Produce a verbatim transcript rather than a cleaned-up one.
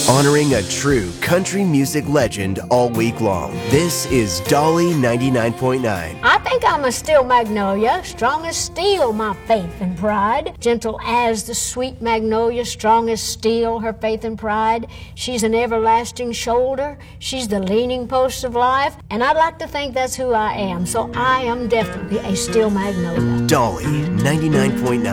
honoring a true country music legend all week long. This is Dolly ninety-nine point nine. I think I'm a steel magnolia, strong as steel, my faith and pride. Gentle as the sweet magnolia, strong as steel, her faith and pride. She's an everlasting shoulder, she's the leaning post of life, and I'd like to think that's who I am, so I am definitely a steel magnolia. Dolly ninety-nine point nine.